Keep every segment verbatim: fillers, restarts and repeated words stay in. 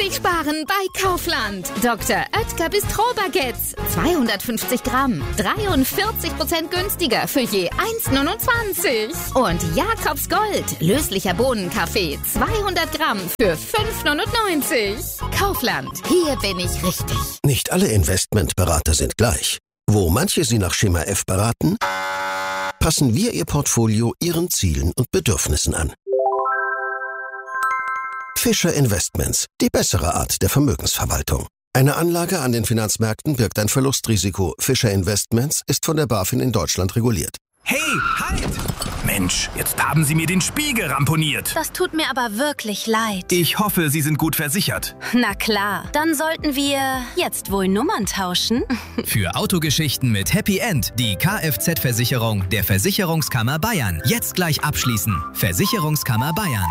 günstig sparen bei Kaufland. Doktor Oetker Bistro-Baguettes, zweihundertfünfzig Gramm, dreiundvierzig Prozent günstiger für je eins neunundzwanzig. Und Jakobs Gold, löslicher Bohnenkaffee, zweihundert Gramm für fünf neunundneunzig. Kaufland, hier bin ich richtig. Nicht alle Investmentberater sind gleich. Wo manche Sie nach Schema F beraten, passen wir Ihr Portfolio Ihren Zielen und Bedürfnissen an. Fischer Investments, die bessere Art der Vermögensverwaltung. Eine Anlage an den Finanzmärkten birgt ein Verlustrisiko. Fischer Investments ist von der BaFin in Deutschland reguliert. Hey, halt! Mensch, jetzt haben Sie mir den Spiegel ramponiert. Das tut mir aber wirklich leid. Ich hoffe, Sie sind gut versichert. Na klar, dann sollten wir jetzt wohl Nummern tauschen. Für Autogeschichten mit Happy End die Kfz-Versicherung der Versicherungskammer Bayern. Jetzt gleich abschließen. Versicherungskammer Bayern.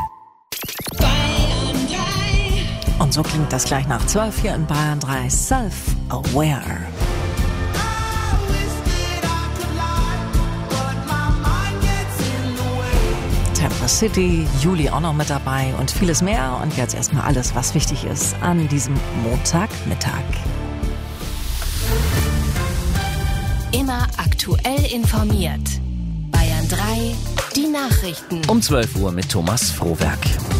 Und so klingt das gleich nach zwölf hier in Bayern drei. Self-Aware. Temper City, Juli auch noch mit dabei und vieles mehr. Und jetzt erstmal alles, was wichtig ist an diesem Montagmittag. Immer aktuell informiert. Bayern drei, die Nachrichten. Um zwölf Uhr mit Thomas Frohwerk.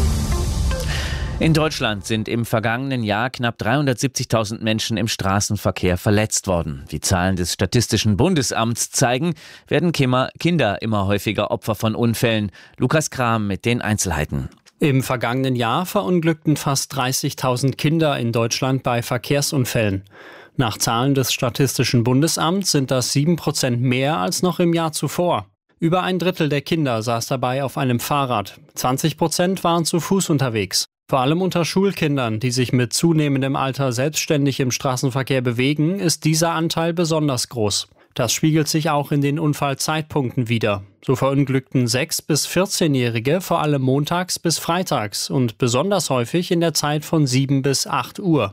In Deutschland sind im vergangenen Jahr knapp dreihundertsiebzigtausend Menschen im Straßenverkehr verletzt worden. Die Zahlen des Statistischen Bundesamts zeigen, werden Kinder immer häufiger Opfer von Unfällen. Lukas Kram mit den Einzelheiten. Im vergangenen Jahr verunglückten fast dreißigtausend Kinder in Deutschland bei Verkehrsunfällen. Nach Zahlen des Statistischen Bundesamts sind das sieben Prozent mehr als noch im Jahr zuvor. Über ein Drittel der Kinder saß dabei auf einem Fahrrad. zwanzig Prozent waren zu Fuß unterwegs. Vor allem unter Schulkindern, die sich mit zunehmendem Alter selbstständig im Straßenverkehr bewegen, ist dieser Anteil besonders groß. Das spiegelt sich auch in den Unfallzeitpunkten wider. So verunglückten sechs- bis vierzehnjährige vor allem montags bis freitags und besonders häufig in der Zeit von sieben bis acht Uhr.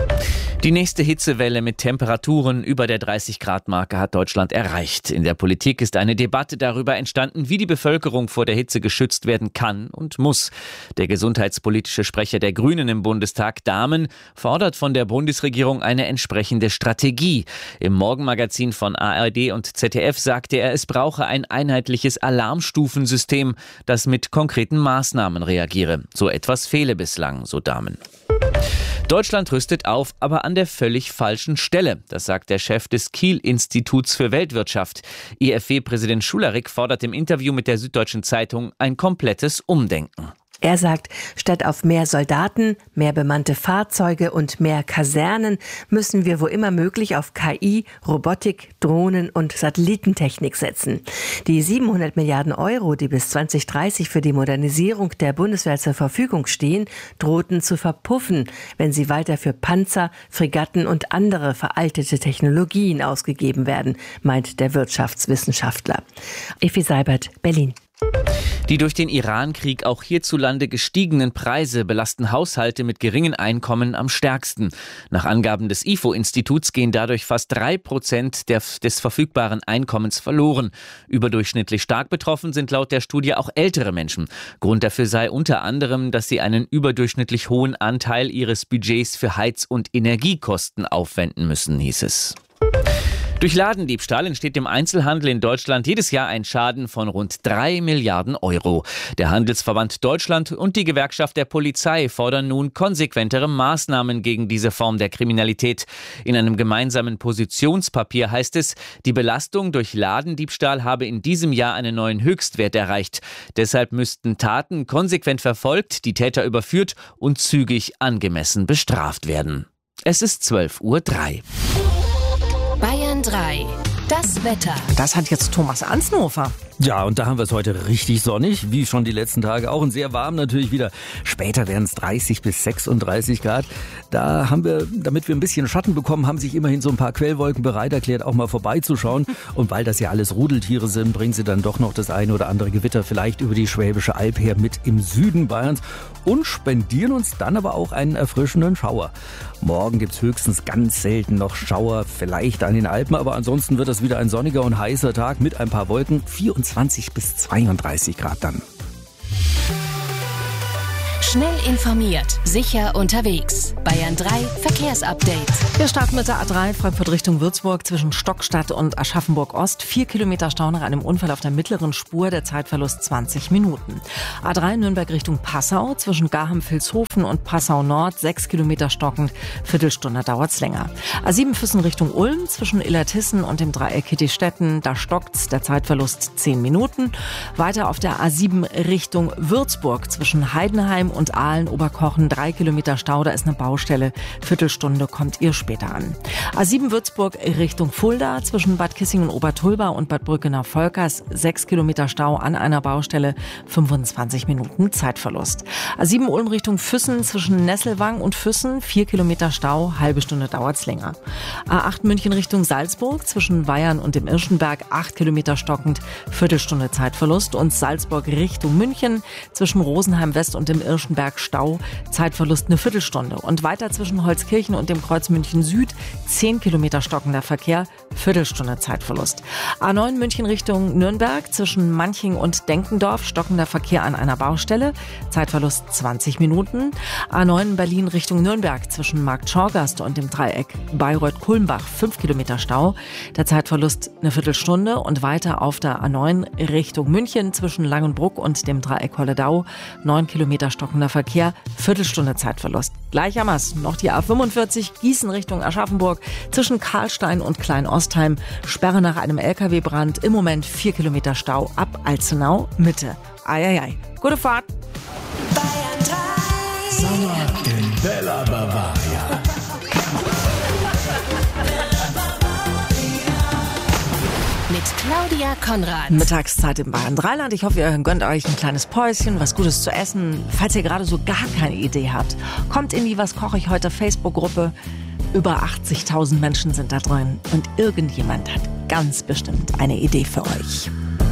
Die nächste Hitzewelle mit Temperaturen über der dreißig-Grad-Marke hat Deutschland erreicht. In der Politik ist eine Debatte darüber entstanden, wie die Bevölkerung vor der Hitze geschützt werden kann und muss. Der gesundheitspolitische Sprecher der Grünen im Bundestag, Dahmen, fordert von der Bundesregierung eine entsprechende Strategie. Im Morgenmagazin von A R D und Z D F sagte er, es brauche ein einheitliches Alarmstufensystem, das mit konkreten Maßnahmen reagiere. So etwas fehle bislang, so Dahmen. Deutschland rüstet auf, aber an der völlig falschen Stelle. Das sagt der Chef des Kiel-Instituts für Weltwirtschaft. I F W-Präsident Schularik fordert im Interview mit der Süddeutschen Zeitung ein komplettes Umdenken. Er sagt, statt auf mehr Soldaten, mehr bemannte Fahrzeuge und mehr Kasernen müssen wir wo immer möglich auf K I, Robotik, Drohnen und Satellitentechnik setzen. Die siebenhundert Milliarden Euro, die bis zwanzig dreißig für die Modernisierung der Bundeswehr zur Verfügung stehen, drohten zu verpuffen, wenn sie weiter für Panzer, Fregatten und andere veraltete Technologien ausgegeben werden, meint der Wirtschaftswissenschaftler. Effi Seibert, Berlin. Die durch den Iran-Krieg auch hierzulande gestiegenen Preise belasten Haushalte mit geringen Einkommen am stärksten. Nach Angaben des I F O-Instituts gehen dadurch fast drei Prozent der, des verfügbaren Einkommens verloren. Überdurchschnittlich stark betroffen sind laut der Studie auch ältere Menschen. Grund dafür sei unter anderem, dass sie einen überdurchschnittlich hohen Anteil ihres Budgets für Heiz- und Energiekosten aufwenden müssen, hieß es. Durch Ladendiebstahl entsteht im Einzelhandel in Deutschland jedes Jahr ein Schaden von rund drei Milliarden Euro. Der Handelsverband Deutschland und die Gewerkschaft der Polizei fordern nun konsequentere Maßnahmen gegen diese Form der Kriminalität. In einem gemeinsamen Positionspapier heißt es, die Belastung durch Ladendiebstahl habe in diesem Jahr einen neuen Höchstwert erreicht. Deshalb müssten Taten konsequent verfolgt, die Täter überführt und zügig angemessen bestraft werden. Es ist zwölf Uhr drei. Bayern drei, das Wetter. Das hat jetzt Thomas Ansnofer. Ja, und da haben wir es heute richtig sonnig, wie schon die letzten Tage auch, und sehr warm natürlich wieder. Später werden es dreißig bis sechsunddreißig Grad. Da haben wir, damit wir ein bisschen Schatten bekommen, haben sich immerhin so ein paar Quellwolken bereit erklärt, auch mal vorbeizuschauen. Und weil das ja alles Rudeltiere sind, bringen sie dann doch noch das eine oder andere Gewitter vielleicht über die Schwäbische Alb her mit im Süden Bayerns und spendieren uns dann aber auch einen erfrischenden Schauer. Morgen gibt's höchstens ganz selten noch Schauer, vielleicht an den Alpen, aber ansonsten wird das wieder ein sonniger und heißer Tag mit ein paar Wolken. vierundzwanzig bis zweiunddreißig Grad dann. Schnell informiert, sicher unterwegs. Bayern drei Verkehrsupdate. Wir starten mit der A drei Frankfurt Richtung Würzburg zwischen Stockstadt und Aschaffenburg Ost. Vier Kilometer Stau nach einem Unfall auf der mittleren Spur, der Zeitverlust zwanzig Minuten. A drei Nürnberg Richtung Passau zwischen Garham-Vilshofen und Passau Nord. Sechs Kilometer stockend, Viertelstunde dauert's länger. A sieben Füssen Richtung Ulm zwischen Illertissen und dem Dreieck Kittistetten. Da stockt's, der Zeitverlust zehn Minuten. Weiter auf der A sieben Richtung Würzburg zwischen Heidenheim und Aalen-Oberkochen. Drei Kilometer Stau, da ist eine Baustelle. Viertelstunde kommt ihr später an. A sieben Würzburg Richtung Fulda zwischen Bad Kissingen, Obertulba und Bad Brückener-Volkers. Sechs Kilometer Stau an einer Baustelle. fünfundzwanzig Minuten Zeitverlust. A sieben Ulm Richtung Füssen zwischen Nesselwang und Füssen. Vier Kilometer Stau, halbe Stunde dauert's länger. A acht München Richtung Salzburg zwischen Weyern und dem Irschenberg. Acht Kilometer stockend, Viertelstunde Zeitverlust. Und Salzburg Richtung München zwischen Rosenheim West und dem Irschenberg Stau. Zeitverlust eine Viertelstunde. Und weiter zwischen Holzkirchen und dem Kreuz München Süd. Zehn Kilometer stockender Verkehr. Viertelstunde Zeitverlust. A neun München Richtung Nürnberg zwischen Manching und Denkendorf. Stockender Verkehr an einer Baustelle. Zeitverlust zwanzig Minuten. A neun Berlin Richtung Nürnberg zwischen Markt Schorgast und dem Dreieck Bayreuth-Kulmbach. Fünf Kilometer Stau. Der Zeitverlust eine Viertelstunde. Und weiter auf der A neun Richtung München zwischen Langenbruck und dem Dreieck Holledau. Neun Kilometer stockender Verkehr. Viertelstunde Zeitverlust. Gleichermaßen noch die A fünfundvierzig Gießen Richtung Aschaffenburg zwischen Karlstein und Kleinostheim. Sperre nach einem L K W-Brand. Im Moment vier Kilometer Stau ab Alzenau Mitte. Eieiei. Gute Fahrt. Bayern drei. Sommer in Bella Bavaria. Mit Claudia Konrad. Mittagszeit im Bayern Dreiland. Ich hoffe, ihr gönnt euch ein kleines Päuschen, was Gutes zu essen. Falls ihr gerade so gar keine Idee habt, kommt in die Was koche ich heute Facebook-Gruppe. Über achtzigtausend Menschen sind da drin und irgendjemand hat ganz bestimmt eine Idee für euch.